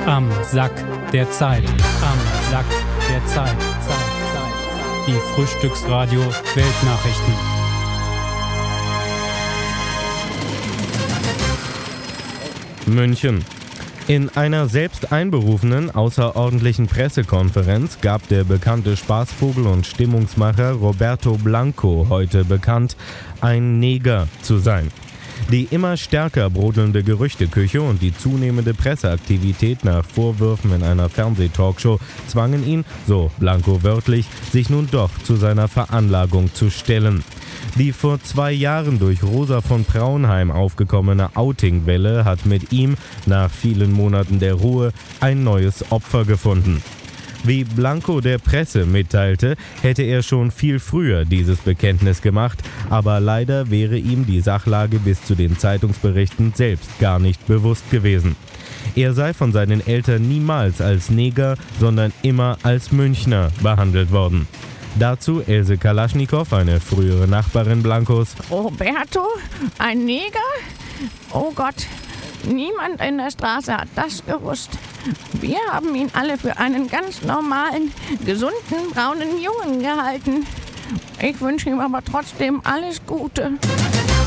Am Sack der Zeit. Am Sack der Zeit. Die Frühstücksradio Weltnachrichten. München. In einer selbst einberufenen außerordentlichen Pressekonferenz gab der bekannte Spaßvogel und Stimmungsmacher Roberto Blanco heute bekannt, ein Neger zu sein. Die immer stärker brodelnde Gerüchteküche und die zunehmende Presseaktivität nach Vorwürfen in einer Fernsehtalkshow zwangen ihn, so Blanco wörtlich, sich nun doch zu seiner Veranlagung zu stellen. Die vor 2 Jahren durch Rosa von Praunheim aufgekommene Outingwelle hat mit ihm, nach vielen Monaten der Ruhe, ein neues Opfer gefunden. Wie Blanco der Presse mitteilte, hätte er schon viel früher dieses Bekenntnis gemacht, aber leider wäre ihm die Sachlage bis zu den Zeitungsberichten selbst gar nicht bewusst gewesen. Er sei von seinen Eltern niemals als Neger, sondern immer als Münchner behandelt worden. Dazu Else Kalaschnikow, eine frühere Nachbarin Blancos. Roberto? Ein Neger? Oh Gott, niemand in der Straße hat das gewusst. Wir haben ihn alle für einen ganz normalen, gesunden, braunen Jungen gehalten. Ich wünsche ihm aber trotzdem alles Gute.